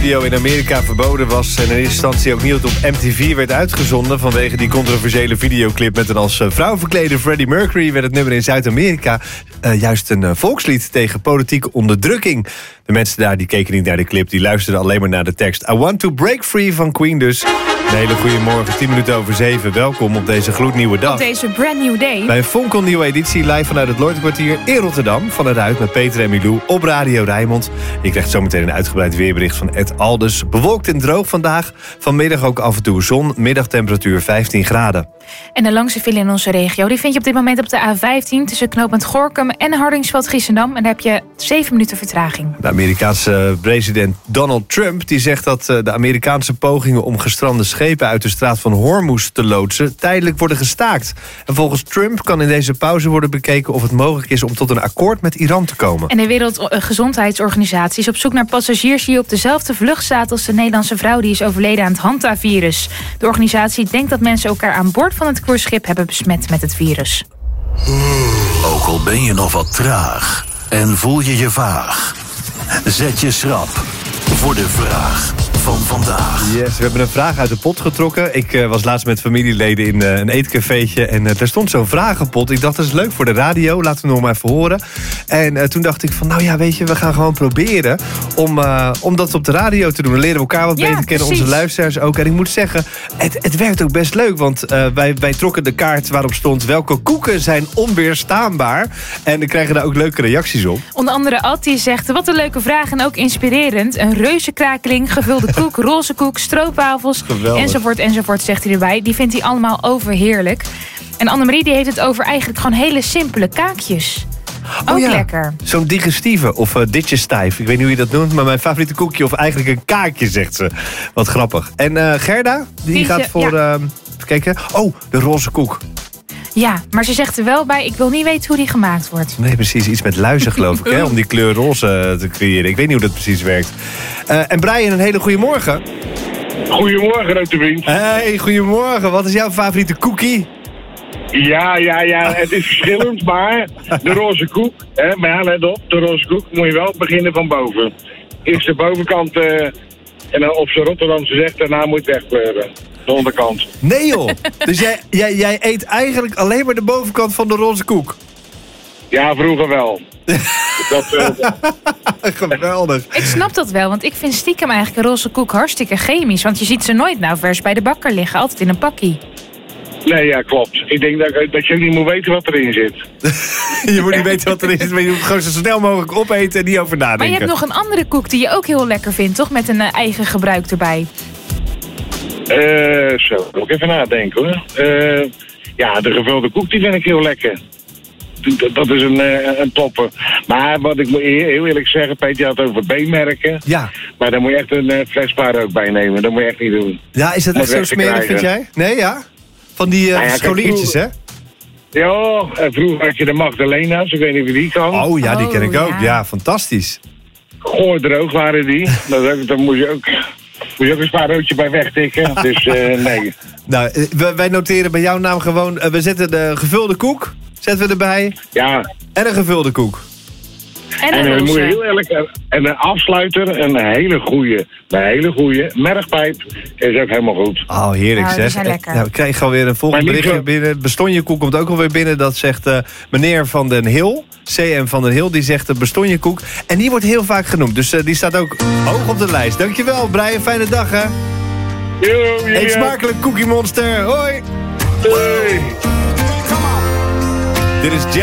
video in Amerika verboden was en in eerste instantie ook niet op MTV werd uitgezonden vanwege die controversiële videoclip met een als vrouw verklede Freddie Mercury, werd het nummer in Zuid-Amerika juist een volkslied tegen politieke onderdrukking. De mensen daar die keken niet naar de clip, die luisterden alleen maar naar de tekst. I Want to Break Free van Queen dus. Een hele goede morgen, 7:10. Welkom op deze gloednieuwe dag. Op deze brand new day. Bij een fonkelnieuwe editie live vanuit het Lloydkwartier in Rotterdam. Van het uit met Peter en Milou op Radio Rijnmond. Je krijgt zometeen een uitgebreid weerbericht van Ed Aldus. Bewolkt en droog vandaag. Vanmiddag ook af en toe zon. Middagtemperatuur 15 graden. En de langste file in onze regio die vind je op dit moment op de A15... tussen knooppunt Gorinchem en Hardingsveld-Giessendam. En daar heb je 7 minuten vertraging. De Amerikaanse president Donald Trump die zegt dat de Amerikaanse pogingen om gestrande schepen uit de straat van Hormuz te loodsen tijdelijk worden gestaakt. En volgens Trump kan in deze pauze worden bekeken of het mogelijk is om tot een akkoord met Iran te komen. En de Wereldgezondheidsorganisatie is op zoek naar passagiers die op dezelfde vlucht staat als de Nederlandse vrouw die is overleden aan het Hanta-virus. De organisatie denkt dat mensen elkaar aan boord van het cruiseschip hebben besmet met het virus. Ook al ben je nog wat traag en voel je je vaag, zet je schrap voor de vraag van vandaag. Yes, we hebben een vraag uit de pot getrokken. Ik was laatst met familieleden in een eetcafeetje en er stond zo'n vragenpot. Ik dacht, dat is leuk voor de radio, laten we hem nog maar even horen. En toen dacht ik van, nou ja, weet je, we gaan gewoon proberen om dat op de radio te doen. We leren elkaar wat beter kennen, onze luisteraars ook. En ik moet zeggen, het werkt ook best leuk, want wij trokken de kaart waarop stond welke koeken zijn onweerstaanbaar. En we krijgen daar ook leuke reacties op. Onder andere Ad die zegt, wat een leuke vraag en ook inspirerend. Een reuzenkrakeling, gevulde koek, roze koek, stroopwafels, enzovoort, zegt hij erbij. Die vindt hij allemaal overheerlijk. En Annemarie die heeft het over eigenlijk gewoon hele simpele kaakjes. Ook lekker. Zo'n digestieve of ditjesstijf. Ik weet niet hoe je dat noemt, maar mijn favoriete koekje of eigenlijk een kaakje, zegt ze. Wat grappig. En Gerda, die gaat voor... even kijken. Oh, de roze koek. Ja, maar ze zegt er wel bij, ik wil niet weten hoe die gemaakt wordt. Nee, precies. Iets met luizen, geloof ik, hè, om die kleur roze te creëren. Ik weet niet hoe dat precies werkt. En Brian, een hele goede morgen. Goedemorgen, grote vriend. Hey, goedemorgen. Wat is jouw favoriete cookie? Ja, het is verschillend, maar de roze koek, maar ja, let op, de roze koek moet je wel beginnen van boven. Eerst de bovenkant, en dan op zijn Rotterdamse zegt, daarna moet je het wegkleuren. De onderkant. Nee joh, dus jij eet eigenlijk alleen maar de bovenkant van de roze koek? Ja, vroeger wel. Geweldig. Ik snap dat wel, want ik vind stiekem eigenlijk een roze koek hartstikke chemisch. Want je ziet ze nooit nou vers bij de bakker liggen, altijd in een pakkie. Nee, ja, klopt. Ik denk dat je niet moet weten wat erin zit. Je moet niet weten wat erin zit, maar je moet gewoon zo snel mogelijk opeten en niet over nadenken. Maar je hebt nog een andere koek die je ook heel lekker vindt, toch? Met een eigen gebruik erbij. Zo, moet ik even nadenken hoor. Ja, de gevulde koek die vind ik heel lekker. Dat is een topper. Maar wat ik moet heel eerlijk zeggen, Peter, je had het over B-merken. Ja. Maar daar moet je echt een flespaar ook bij nemen. Dat moet je echt niet doen. Ja, is dat echt zo smerig, vind jij? Nee, ja? Van die scholiertjes, hè? Ja, vroeger had je de Magdalena's. Ik weet niet wie die kan. Oh ja, die ken ik ook. Ja, fantastisch. Goordroog waren die. Dan moest je ook een spaarroodje bij wegtikken. Dus nee. Nou, wij noteren bij jouw naam gewoon... we zetten de gevulde koek, zetten we erbij. Ja. En een gevulde koek. En dan moet je heel eerlijk... En een afsluiter, een hele goede mergpijp is ook helemaal goed. Oh, heerlijk zeg. We krijgen gewoon weer een volgend berichtje binnen. Bestonjekoek komt ook alweer binnen. Dat zegt meneer Van den Hil. CM Van den Hil, die zegt bestonjekoek. En die wordt heel vaak genoemd. Dus die staat ook hoog op de lijst. Dankjewel, Brian. Fijne dag, hè. Eet smakelijk, Cookie Monster. Hoi. Hoi. Dit is